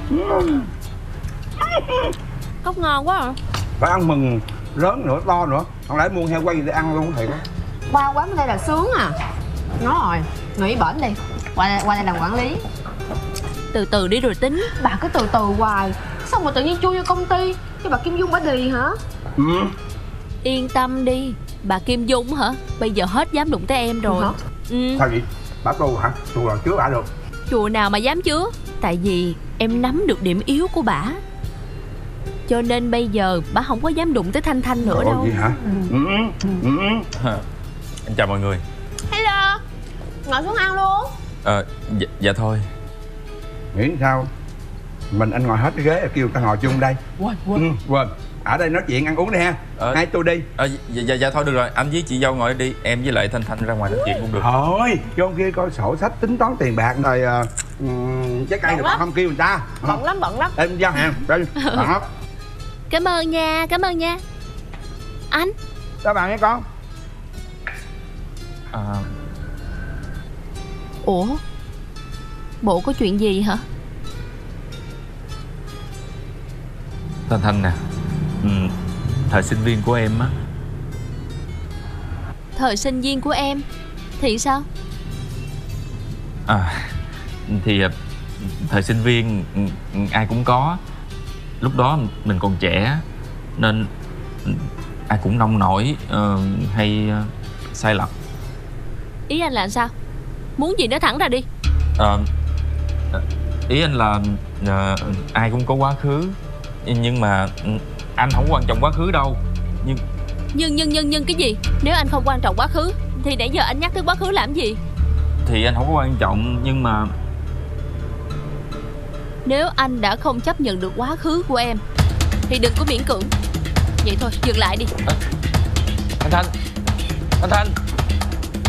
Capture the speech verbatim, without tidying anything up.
Cốc ngon quá à. Phải ăn mừng lớn nữa, to nữa. Không lẽ mua heo quay để ăn luôn thiệt á. Qua quán bên đây là sướng à. Nói rồi, nghỉ bển đi. Qua đây, qua đây làm quản lý. Từ từ đi rồi tính. Bà cứ từ từ hoài. Sao mà tự nhiên chui vô công ty cho bà Kim Dung bà đì hả? Ừ. Yên tâm đi. Bà Kim Dung hả? Bây giờ hết dám đụng tới em rồi. Hả? Ừ. Sao vậy? Bà tu hả? Tu lần trước bả được. Chùa nào mà dám chứa. Tại vì em nắm được điểm yếu của bả, cho nên bây giờ bả không có dám đụng tới Thanh Thanh nữa. Ồ, đâu. vậy hả? Ừ. Ừ. Ừ. Em chào mọi người. Hello. Ngồi xuống ăn luôn. Ờ, dạ, dạ thôi. Nghĩ sao mình anh ngồi hết cái ghế kêu ta ngồi chung đây. Quên quên. Ừ, quên. Ở đây nói chuyện ăn uống đi ha. Ờ, Hai tôi đi. Ờ, dạ, dạ, dạ thôi được rồi, anh với chị dâu ngồi đi. Em với lại Thanh Thanh ra ngoài nói chuyện cũng được. Thôi, vô kia coi sổ sách tính toán tiền bạc rồi uh, trái cây được không kêu người ta. Bận lắm bận lắm. Em giao hàng đây. Đó. Cảm ơn nha, cảm ơn nha. Anh. Các bạn nghe con. À, Ủa, bộ có chuyện gì hả? Thanh Thanh nè, ừ, thời sinh viên của em á. Thời sinh viên của em thì sao? À, thì à, thời sinh viên ừ, ừ, ai cũng có. Lúc đó mình còn trẻ nên ừ, ai cũng nông nổi ờ, hay ờ, sai lầm. Ý anh là sao? Muốn gì nói thẳng ra đi. Ờ, ý anh là ờ, ai cũng có quá khứ, nhưng mà ừ, anh không quan trọng quá khứ đâu. Nhưng Nhưng nhưng nhưng nhưng cái gì? Nếu anh không quan trọng quá khứ thì nãy giờ anh nhắc tới quá khứ làm gì? thì anh không có quan trọng, nhưng mà Nếu anh đã không chấp nhận được quá khứ của em thì đừng có miễn cưỡng. Vậy thôi, dừng lại đi. Thanh Thanh, Thanh Thanh,